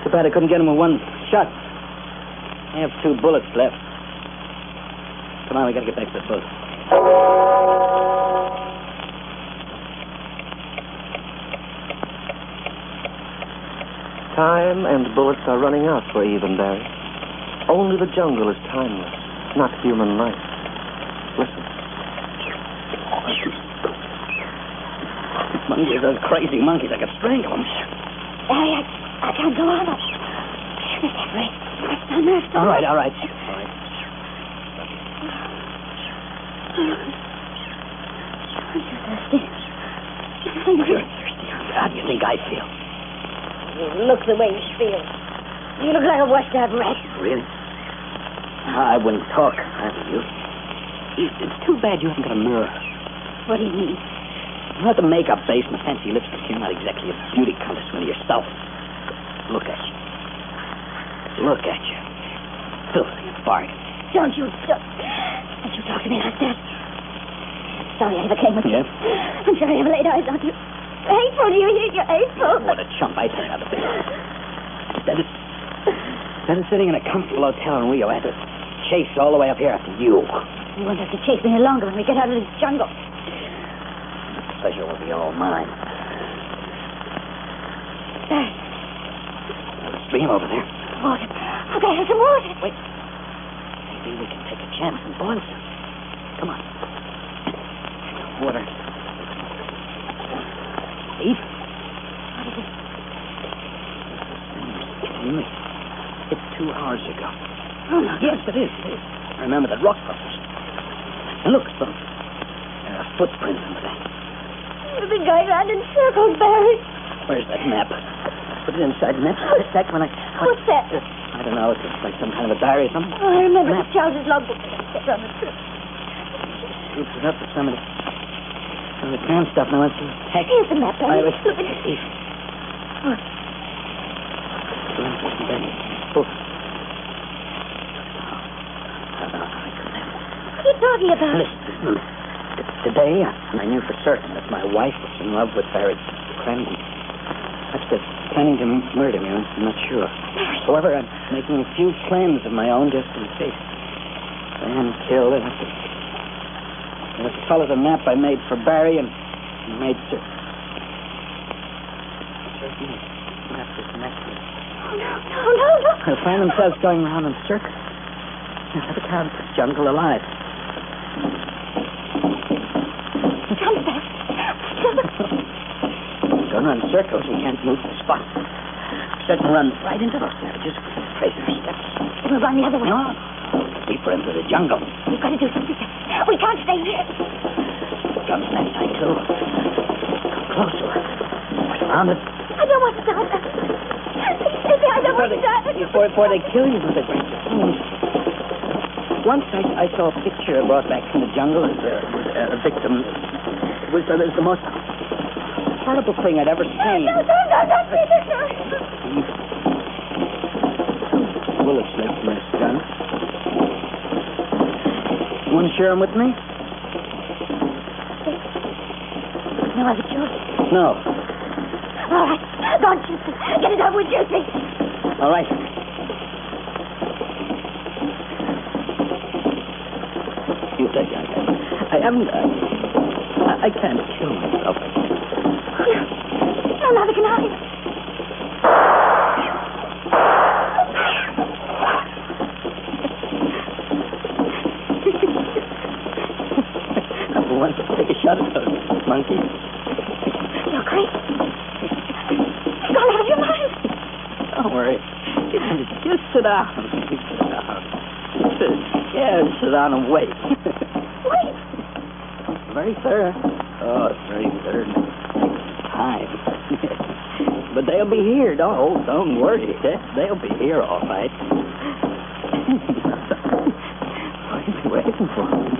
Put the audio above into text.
Too bad I couldn't get him with one shot. I have 2 bullets left. Come on, we gotta get back to the boat. Time and bullets are running out for Eve and Barry. Only the jungle is timeless, not human life. Listen. Monkeys, those crazy monkeys, I could strangle them. Barry, I can't go on. Mr. Henry, I'm nervous. All right. Aren't you thirsty? You're thirsty. How do you think I feel? You look the way you feel. You look like a washed-out rat. Really? I wouldn't talk, I were you. It's too bad you haven't got a mirror. What do you mean? Not the makeup base and the fancy lipstick. You're not exactly a beauty contest winner yourself. Look at you. Look at you. Filthy and bargain. Don't you talk to me like that. Sorry I ever came with you. Yeah? I'm sorry I ever laid eyes on you. Hateful, you hear? You're hateful. What a chump I turned out to be. Instead of sitting in a comfortable hotel in Rio, I had to chase all the way up here after you. You won't have to chase me any longer when we get out of this jungle. The pleasure will be all mine. There. There's a stream over there. Water. Okay, have some water. Wait. Maybe we can take a chance and boil some. Come on. Water. Eve? What is it? It's 2 hours ago. Oh, no. Yes, it is. I remember the rock crossers. And look, there are footprints in the bank. We've been going round in circles, Barry. Where's that map? Put it inside the map. A sec when I... What's that? I don't know. It's like some kind of a diary or something. Oh, I remember Map. the Charles's logbook that I kept on the trip. Scoops it up with some of the cram stuff. Now, let's see. Heck. Here's the map, Barry. Look Look at it. Eve. What? Book. What are you talking about? Listen. Today, I knew for certain that my wife was in love with Barry Crandon. That's the planning to murder me. I'm not sure. However, I'm making a few plans of my own just in case. And killed it. I have to follow the map I made for Barry and made certain map was connected. No. They'll find themselves going around in circles. Never count this jungle alive. Come back. Don't run circles. We can't move the spot. Certain run right into those savages. Trace our steps. Then we'll run the other way. No. Deeper into the jungle. We've got to do something. We can't stay here. Guns on that side, too. Come closer. We're surrounded. I don't want to die. I don't want to die. Before they kill you with the great spoons. Once I saw a picture brought back from the jungle of a victim. It was the most horrible thing I'd ever seen. No, Peter, no. Two bullets left in this gun. You want to share them with me? No other choice. No. All right. Go on, shoot me. Get it over with, shoot me. All right. You think I haven't... I can't kill myself. No, neither can I. I want to take a shot at those monkeys. You're crazy. You've gone out of your mind. Don't worry. Just sit down. Sit down and wait. Wait. Very thorough. Oh, it's very thorough. Time. But they'll be here. Don't worry. They'll be here all right. What are you waiting for?